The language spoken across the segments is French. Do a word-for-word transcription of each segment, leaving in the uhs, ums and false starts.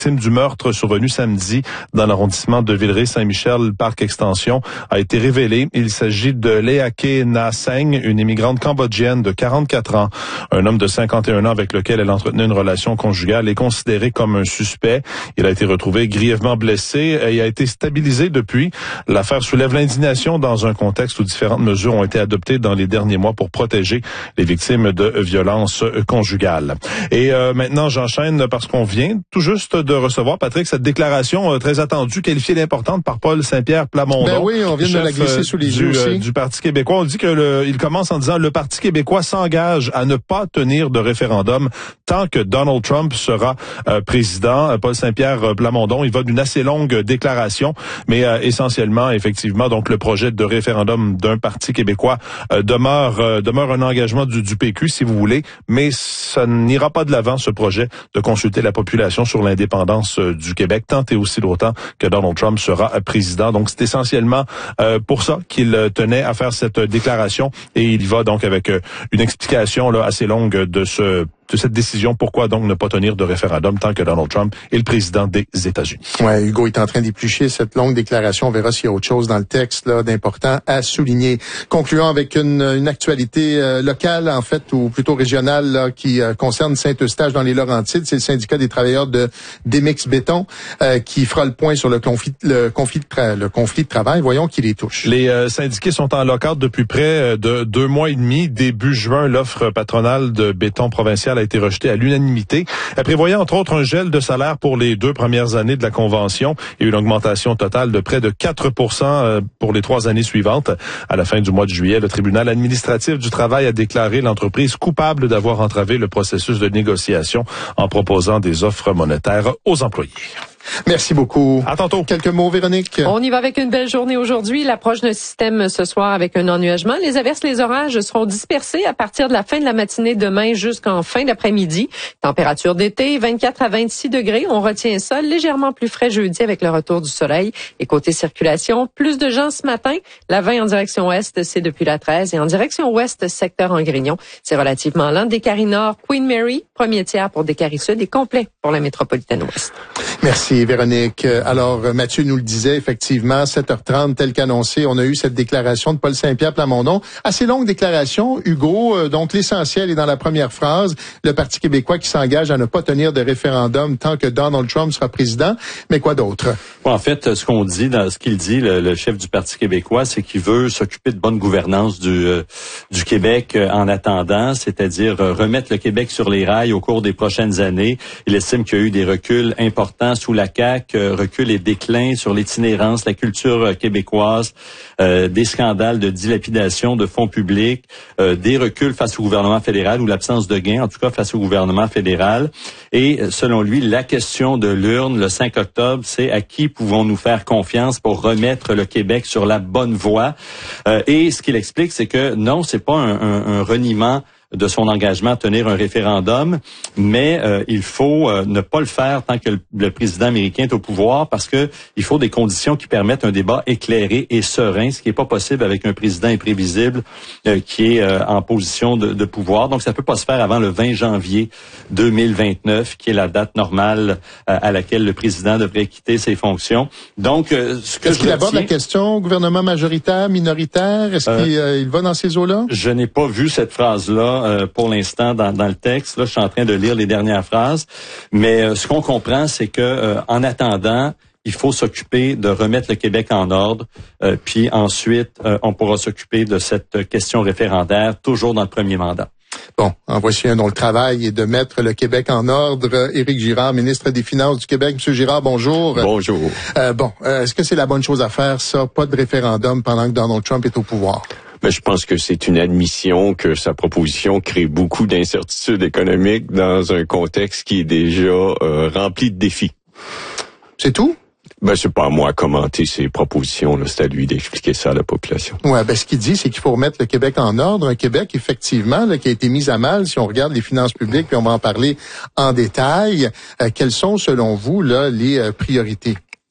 du meurtre survenu samedi dans l'arrondissement de Villeray-Saint-Michel, Parc Extension, a été révélé. Il s'agit de Leake Na Seng, une immigrante cambodgienne de quarante-quatre ans. Un homme de cinquante et un ans avec lequel elle entretenait une relation conjugale est considéré comme un suspect. Il a été retrouvé grièvement blessé et a été stabilisé depuis. L'affaire soulève l'indignation dans un contexte où différentes mesures ont été adoptées dans les derniers mois pour protéger les victimes de violences conjugales. Et euh, maintenant, j'enchaîne parce qu'on vient tout juste de de recevoir, Patrick, cette déclaration euh, très attendue, qualifiée d'importante par Paul Saint-Pierre Plamondon. Ben oui, on vient de la glisser sous les yeux aussi. Euh, du Parti québécois. On dit que le, il commence en disant le Parti québécois s'engage à ne pas tenir de référendum tant que Donald Trump sera euh, président. Paul Saint-Pierre Plamondon, il va d'une assez longue déclaration, mais euh, essentiellement, effectivement, donc le projet de référendum d'un Parti québécois euh, demeure euh, demeure un engagement du, du P Q, si vous voulez, mais ça n'ira pas de l'avant, ce projet de consulter la population sur l'indépendance du Québec, tant et aussi longtemps que Donald Trump sera président. Donc, c'est essentiellement euh, pour ça qu'il tenait à faire cette déclaration et il va donc avec euh, une explication là assez longue de ce de cette décision. Pourquoi donc ne pas tenir de référendum tant que Donald Trump est le président des États-Unis? Ouais, Hugo est en train d'éplucher cette longue déclaration. On verra s'il y a autre chose dans le texte là d'important à souligner. Concluons avec une, une actualité euh, locale, en fait, ou plutôt régionale, là, qui euh, concerne Saint-Eustache dans les Laurentides. C'est le syndicat des travailleurs de Demix Béton euh, qui fera le point sur le conflit, le conflit, de, tra- le conflit de travail. Voyons qui les touche. Les euh, syndiqués sont en lockout depuis près de deux mois et demi. Début juin, l'offre patronale de béton provincial a été rejetée à l'unanimité. Elle prévoyait entre autres un gel de salaire pour les deux premières années de la convention et une augmentation totale de près de quatre pour cent pour les trois années suivantes. À la fin du mois de juillet, le tribunal administratif du travail a déclaré l'entreprise coupable d'avoir entravé le processus de négociation en proposant des offres monétaires aux employés. Merci beaucoup. À tantôt. Quelques mots, Véronique? On y va avec une belle journée aujourd'hui. L'approche d'un système ce soir avec un ennuagement. Les averses, les orages seront dispersés à partir de la fin de la matinée demain jusqu'en fin d'après-midi. Température d'été, vingt-quatre à vingt-six degrés. On retient ça légèrement plus frais jeudi avec le retour du soleil. Et côté circulation, plus de gens ce matin. La vingt en direction ouest, c'est depuis la treize. Et en direction ouest, secteur Angrignon, c'est relativement lent. Décarie Nord, Queen Mary, premier tiers pour Décarie Sud et complet pour la métropolitaine ouest. Merci, Véronique. Alors, Mathieu nous le disait, effectivement, sept heures trente, tel qu'annoncé, on a eu cette déclaration de Paul Saint-Pierre Plamondon. Assez longue déclaration, Hugo. Donc, l'essentiel est dans la première phrase. Le Parti québécois qui s'engage à ne pas tenir de référendum tant que Donald Trump sera président. Mais quoi d'autre? Bon, en fait, ce qu'on dit, dans ce qu'il dit, le, le chef du Parti québécois, c'est qu'il veut s'occuper de bonne gouvernance du, euh, du Québec euh, en attendant, c'est-à-dire euh, remettre le Québec sur les rails au cours des prochaines années. Il estime qu'il y a eu des reculs importants sous la C A Q, euh, recul et déclin sur l'itinérance, la culture euh, québécoise, euh, des scandales de dilapidation de fonds publics, euh, des reculs face au gouvernement fédéral ou l'absence de gains, en tout cas face au gouvernement fédéral. Et selon lui, la question de l'urne le cinq octobre, c'est à qui pouvons-nous faire confiance pour remettre le Québec sur la bonne voie. Euh, et ce qu'il explique, c'est que non, c'est pas un, un, un reniement de son engagement à tenir un référendum, mais euh, il faut euh, ne pas le faire tant que le, le président américain est au pouvoir, parce que il faut des conditions qui permettent un débat éclairé et serein, ce qui n'est pas possible avec un président imprévisible euh, qui est euh, en position de, de pouvoir. Donc, ça peut pas se faire avant le vingt janvier deux mille vingt-neuf, qui est la date normale euh, à laquelle le président devrait quitter ses fonctions. Donc, euh, ce que Est-ce je qu'il aborde retiens, la question gouvernement majoritaire, minoritaire? Est-ce euh, qu'il euh, il va dans ces eaux-là? Je n'ai pas vu cette phrase-là euh, pour l'instant dans, dans le texte. Là, je suis en train de lire les dernières phrases. Mais euh, ce qu'on comprend, c'est que euh, en attendant, il faut s'occuper de remettre le Québec en ordre. Euh, puis ensuite, euh, on pourra s'occuper de cette question référendaire, toujours dans le premier mandat. Bon, en voici un dont le travail est de mettre le Québec en ordre. Éric Girard, ministre des Finances du Québec. Monsieur Girard, bonjour. Bonjour. Euh, bon, euh, est-ce que c'est la bonne chose à faire, ça? Pas de référendum pendant que Donald Trump est au pouvoir? Mais je pense que c'est une admission que sa proposition crée beaucoup d'incertitudes économiques dans un contexte qui est déjà euh, rempli de défis. C'est tout? Ben, c'est pas à moi à commenter ces propositions, là. C'est à lui d'expliquer ça à la population. Ouais, ben, ce qu'il dit, c'est qu'il faut remettre le Québec en ordre. Un Québec, effectivement, là, qui a été mis à mal, si on regarde les finances publiques, puis on va en parler en détail. Euh, quelles sont, selon vous, là, les euh, priorités?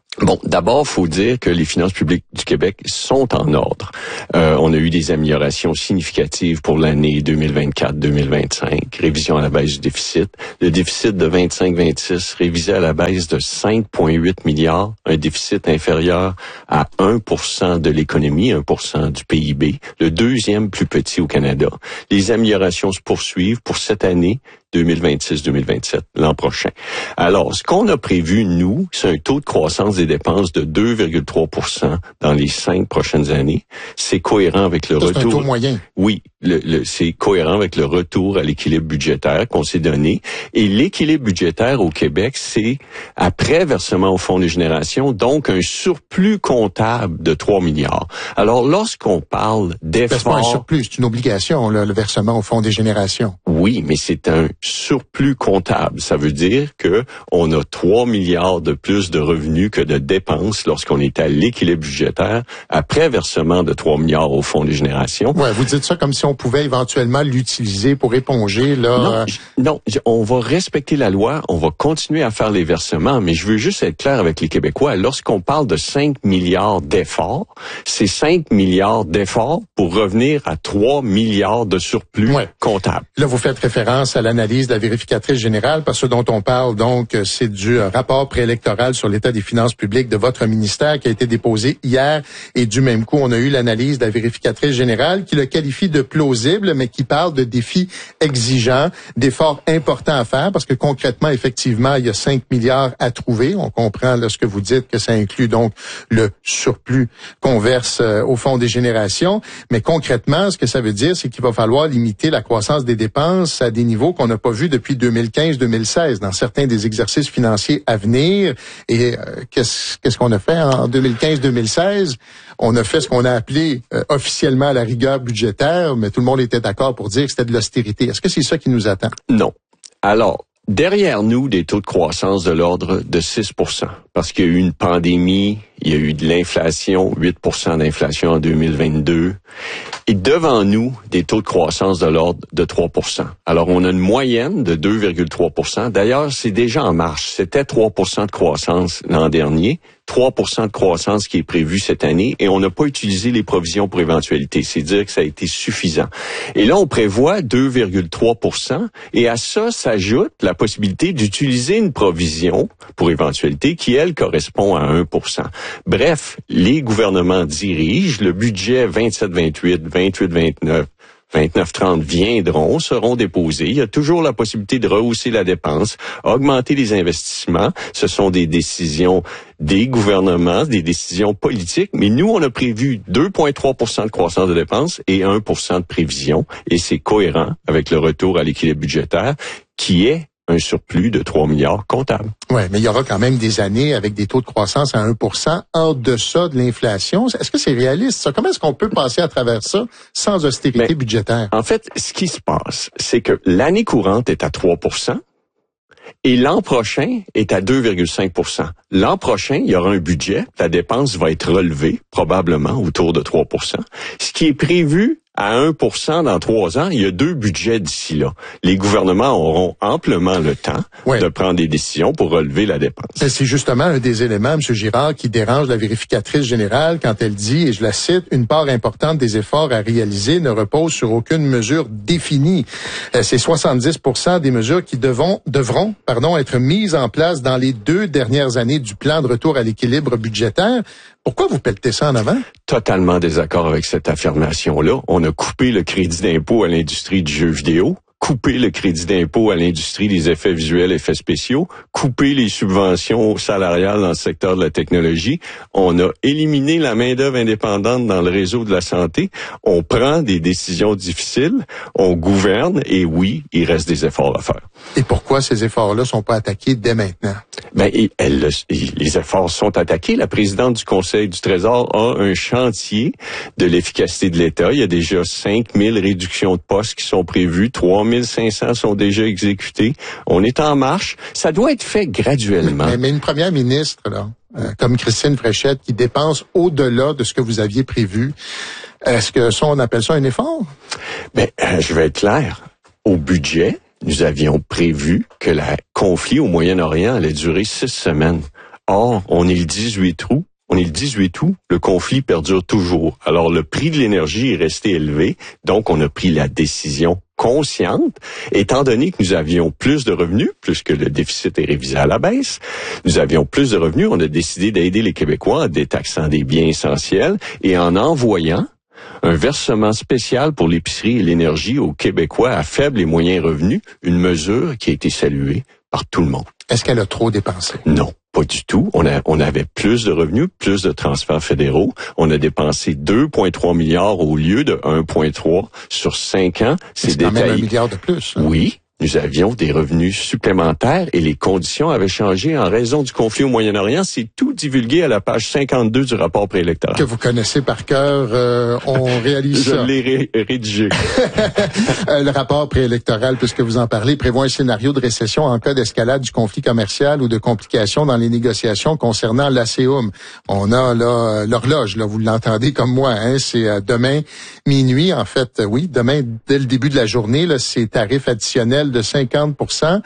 Bon, d'abord, faut dire que les finances publiques du Québec sont en ordre. Euh, on a eu des améliorations significatives pour l'année deux mille vingt-quatre deux mille vingt-cinq, révision à la baisse du déficit. Le déficit de vingt-cinq vingt-six révisé à la baisse de cinq virgule huit milliards, un déficit inférieur à un pour cent de l'économie, un pour cent du P I B, le deuxième plus petit au Canada. Les améliorations se poursuivent pour cette année, deux mille vingt-six deux mille vingt-sept, l'an prochain. Alors, ce qu'on a prévu, nous, c'est un taux de croissance des dépenses de deux virgule trois pour cent dans les cinq prochaines années. C'est cohérent avec le Ça, retour... C'est un taux moyen. Oui, le, le, c'est cohérent avec le retour à l'équilibre budgétaire qu'on s'est donné. Et l'équilibre budgétaire au Québec, c'est après versement au Fonds des générations, donc un surplus comptable de trois milliards. Alors, lorsqu'on parle d'efforts... C'est pas un surplus, c'est une obligation, là, le versement au Fonds des générations. Oui, mais c'est un surplus comptable. Ça veut dire que on a trois milliards de plus de revenus que de dépenses lorsqu'on est à l'équilibre budgétaire après versement de trois milliards au Fonds des générations. Ouais, vous dites ça comme si on pouvait éventuellement l'utiliser pour éponger, là. Non, euh... non, on va respecter la loi, on va continuer à faire les versements, mais je veux juste être clair avec les Québécois. Lorsqu'on parle de cinq milliards d'efforts, c'est cinq milliards d'efforts pour revenir à trois milliards de surplus ouais. comptable. Là, vous faites référence à l'analyse de la vérificatrice générale, parce que ce dont on parle, donc, c'est du rapport préélectoral sur l'état des finances publiques de votre ministère qui a été déposé hier. Et du même coup, on a eu l'analyse de la vérificatrice générale qui le qualifie de plausible, mais qui parle de défis exigeants, d'efforts importants à faire, parce que concrètement, effectivement, il y a cinq milliards à trouver. On comprend là, ce que vous dites, que ça inclut donc le surplus qu'on verse euh, au Fonds des générations. Mais concrètement, ce que ça veut dire, c'est qu'il va falloir limiter la croissance des dépenses à des niveaux qu'on n'a pas vus depuis deux mille quinze deux mille seize dans certains des exercices financiers à venir. Et euh, qu'est-ce, qu'est-ce qu'on a fait en deux mille quinze deux mille seize? On a fait ce qu'on a appelé euh, officiellement la rigueur budgétaire, mais tout le monde était d'accord pour dire que c'était de l'austérité. Est-ce que c'est ça qui nous attend? Non. Alors, derrière nous, des taux de croissance de l'ordre de six pour cent, parce qu'il y a eu une pandémie, il y a eu de l'inflation, huit pour cent d'inflation en deux mille vingt-deux. Et devant nous, des taux de croissance de l'ordre de trois pour cent. Alors, on a une moyenne de deux virgule trois pour cent. D'ailleurs, c'est déjà en marche. C'était trois pour cent de croissance l'an dernier, trois pour cent de croissance qui est prévu cette année, et on n'a pas utilisé les provisions pour éventualité. C'est dire que ça a été suffisant. Et là, on prévoit deux virgule trois pour cent, et à ça s'ajoute la possibilité d'utiliser une provision pour éventualité qui, elle, correspond à un pour cent. Bref, les gouvernements dirigent, le budget vingt-sept vingt-huit, vingt-huit vingt-neuf, vingt-neuf trente viendront, seront déposés. Il y a toujours la possibilité de rehausser la dépense, augmenter les investissements. Ce sont des décisions des gouvernements, des décisions politiques, mais nous, on a prévu deux virgule trois pour cent de croissance de dépenses et un pour cent de prévision, et c'est cohérent avec le retour à l'équilibre budgétaire qui est un surplus de trois milliards comptable. Oui, mais il y aura quand même des années avec des taux de croissance à un pour cent en deçà de l'inflation. Est-ce que c'est réaliste, ça? Comment est-ce qu'on peut passer à travers ça sans austérité mais, budgétaire? En fait, ce qui se passe, c'est que l'année courante est à trois pour cent et l'an prochain est à deux virgule cinq pour cent. L'an prochain, il y aura un budget, la dépense va être relevée, probablement autour de trois pour cent. Ce qui est prévu à un pour cent dans trois ans, il y a deux budgets d'ici là. Les gouvernements auront amplement le temps ouais. de prendre des décisions pour relever la dépense. C'est justement un des éléments, M. Girard, qui dérange la vérificatrice générale quand elle dit, et je la cite, « Une part importante des efforts à réaliser ne repose sur aucune mesure définie. C'est soixante-dix pour cent des mesures qui devront, devront pardon, être mises en place dans les deux dernières années du plan de retour à l'équilibre budgétaire. » Pourquoi vous pelletez ça en avant? Totalement désaccord avec cette affirmation-là. On a coupé le crédit d'impôt à l'industrie du jeu vidéo, coupé le crédit d'impôt à l'industrie des effets visuels, effets spéciaux, coupé les subventions salariales dans le secteur de la technologie. On a éliminé la main-d'œuvre indépendante dans le réseau de la santé. On prend des décisions difficiles, on gouverne, et oui, il reste des efforts à faire. Et pourquoi ces efforts-là sont pas attaqués dès maintenant? Ben, et, elle, les efforts sont attaqués. La présidente du Conseil du Trésor a un chantier de l'efficacité de l'État. Il y a déjà cinq mille réductions de postes qui sont prévues, trois mille cinq cents sont déjà exécutés. On est en marche. Ça doit être fait graduellement. Mais, mais une première ministre, là, euh, comme Christine Fréchette, qui dépense au-delà de ce que vous aviez prévu, est-ce que ça, on appelle ça un effort? Ben, euh, je vais être clair. Au budget, nous avions prévu que le conflit au Moyen-Orient allait durer six semaines. Or, on est le dix-huit août. On est le dix-huit août, le conflit perdure toujours. Alors, le prix de l'énergie est resté élevé, donc on a pris la décision consciente, étant donné que nous avions plus de revenus, puisque le déficit est révisé à la baisse, nous avions plus de revenus, on a décidé d'aider les Québécois en détaxant des biens essentiels et en envoyant un versement spécial pour l'épicerie et l'énergie aux Québécois à faible et moyen revenus, une mesure qui a été saluée par tout le monde. Est-ce qu'elle a trop dépensé? Non. Pas du tout. On, a, on avait plus de revenus, plus de transferts fédéraux. On a dépensé deux virgule trois milliards au lieu de un virgule trois sur cinq ans. C'est, c'est quand même un milliard de plus. Hein? Oui. Nous avions des revenus supplémentaires et les conditions avaient changé en raison du conflit au Moyen-Orient. C'est tout divulgué à la page cinquante-deux du rapport préélectoral. Que vous connaissez par cœur, euh, on réalise Je ça. Je l'ai ré- rédigé. Le rapport préélectoral, puisque vous en parlez, prévoit un scénario de récession en cas d'escalade du conflit commercial ou de complications dans les négociations concernant l'ASEUM. On a là l'horloge, là, vous l'entendez comme moi, hein, c'est euh, demain minuit, en fait, oui, demain dès le début de la journée, là, c'est tarifs additionnels de cinquante pour cent.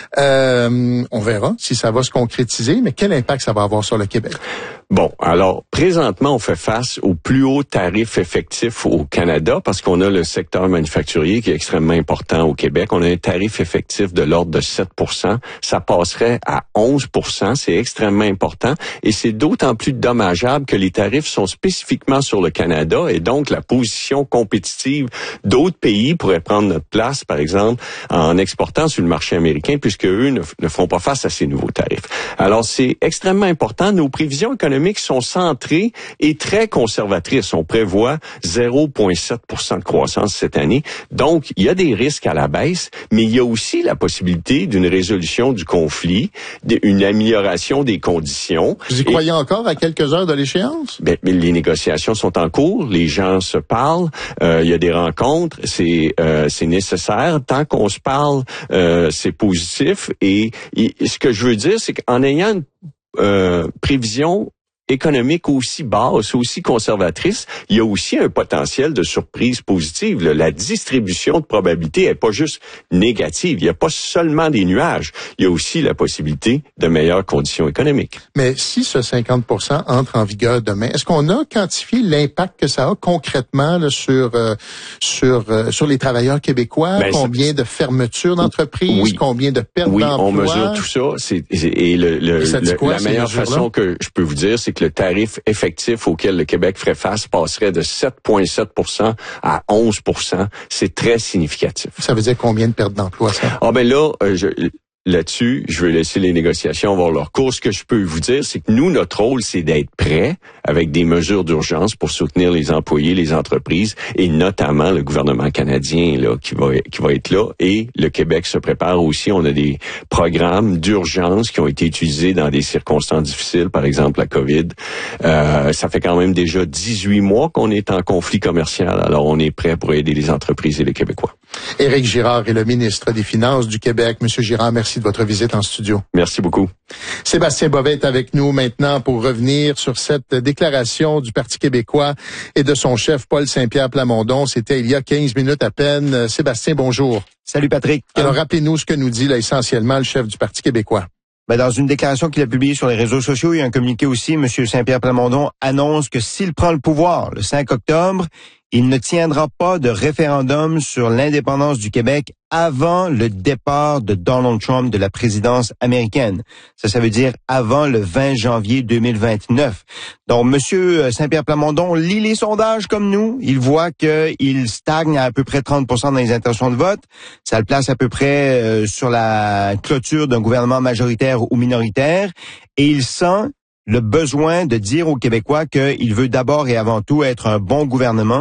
Euh, on verra si ça va se concrétiser, mais quel impact ça va avoir sur le Québec? Bon, alors, présentement, on fait face au plus haut tarif effectif au Canada parce qu'on a le secteur manufacturier qui est extrêmement important au Québec. On a un tarif effectif de l'ordre de sept pour cent. Ça passerait à onze pour cent. C'est extrêmement important et c'est d'autant plus dommageable que les tarifs sont spécifiquement sur le Canada et donc la position compétitive d'autres pays pourrait prendre notre place, par exemple, en exportant sur le marché américain puisque eux ne, ne font pas face à ces nouveaux tarifs. Alors, c'est extrêmement important. Nos prévisions économiques sont centrées et très conservatrices. On prévoit zéro virgule sept pour cent de croissance cette année. Donc, il y a des risques à la baisse, mais il y a aussi la possibilité d'une résolution du conflit, d'une amélioration des conditions. Vous y croyez et, encore à quelques heures de l'échéance? Ben, les négociations sont en cours, les gens se parlent, euh, il y a des rencontres, c'est euh, c'est nécessaire. Tant qu'on se parle, euh, c'est positif. Et, et ce que je veux dire, c'est qu'en ayant une euh, prévision économique aussi basse, aussi conservatrice, il y a aussi un potentiel de surprise positive. La distribution de probabilité est pas juste négative. Il n'y a pas seulement des nuages. Il y a aussi la possibilité de meilleures conditions économiques. Mais si ce cinquante pour cent entre en vigueur demain, est-ce qu'on a quantifié l'impact que ça a concrètement là, sur euh, sur euh, sur les travailleurs québécois? Ben, combien de fermetures d'entreprises? Oui. Combien de pertes oui, d'emplois? Oui, on mesure tout ça. C'est, et le, le, et le quoi, la meilleure façon que je peux vous dire, c'est que le tarif effectif auquel le Québec ferait face passerait de sept virgule sept pour cent à onze pour cent. C'est très significatif. Ça veut dire combien de pertes d'emploi, ça? Ah ben là, euh, je... Là-dessus, je vais laisser les négociations avoir leur cours. Ce que je peux vous dire, c'est que nous, notre rôle, c'est d'être prêts avec des mesures d'urgence pour soutenir les employés, les entreprises et notamment le gouvernement canadien là qui va qui va être là. Et le Québec se prépare aussi. On a des programmes d'urgence qui ont été utilisés dans des circonstances difficiles, par exemple la COVID. Euh, ça fait quand même déjà dix-huit mois qu'on est en conflit commercial. Alors, on est prêt pour aider les entreprises et les Québécois. Éric Girard est le ministre des Finances du Québec. Monsieur Girard, merci de votre visite en studio. Merci beaucoup. Sébastien Bovet est avec nous maintenant pour revenir sur cette déclaration du Parti québécois et de son chef Paul Saint-Pierre Plamondon. C'était il y a quinze minutes à peine. Sébastien, bonjour. Salut Patrick. Alors rappelez-nous ce que nous dit là essentiellement le chef du Parti québécois. Ben, dans une déclaration qu'il a publiée sur les réseaux sociaux et un communiqué aussi, M. Saint-Pierre Plamondon annonce que s'il prend le pouvoir le cinq octobre, il ne tiendra pas de référendum sur l'indépendance du Québec avant le départ de Donald Trump de la présidence américaine. Ça, ça veut dire avant le vingt janvier deux mille vingt-neuf. Donc, M. Saint-Pierre Plamondon lit les sondages comme nous. Il voit qu'il stagne à à peu près trente pour cent dans les intentions de vote. Ça le place à peu près euh, sur la clôture d'un gouvernement majoritaire ou minoritaire. Et il sent le besoin de dire aux Québécois qu'il veut d'abord et avant tout être un bon gouvernement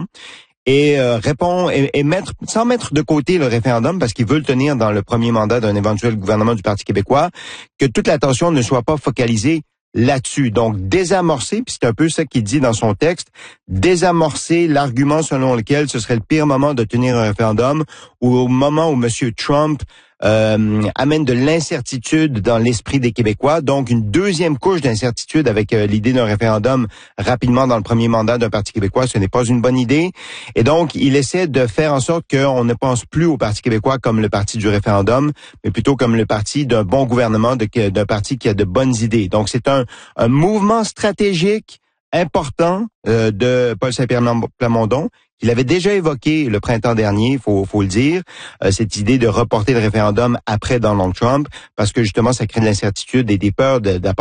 et euh, répond et, et mettre sans mettre de côté le référendum parce qu'il veut le tenir dans le premier mandat d'un éventuel gouvernement du Parti québécois, que toute l'attention ne soit pas focalisée là-dessus. Donc, désamorcer, puis c'est un peu ça qu'il dit dans son texte, désamorcer l'argument selon lequel ce serait le pire moment de tenir un référendum ou au moment où M. Trump euh, amène de l'incertitude dans l'esprit des Québécois, donc une deuxième couche d'incertitude avec euh, l'idée d'un référendum rapidement dans le premier mandat d'un Parti québécois, ce n'est pas une bonne idée. Et donc, il essaie de faire en sorte qu'on ne pense plus au Parti québécois comme le parti du référendum, mais plutôt comme le parti d'un bon gouvernement, de, d'un parti qui a de bonnes idées. Donc, c'est un, un mouvement stratégique important euh, de Paul Saint-Pierre Plamondon, qu'il avait déjà évoqué le printemps dernier, faut, faut le dire, euh, cette idée de reporter le référendum après Donald Trump, parce que justement, ça crée de l'incertitude et des peurs de,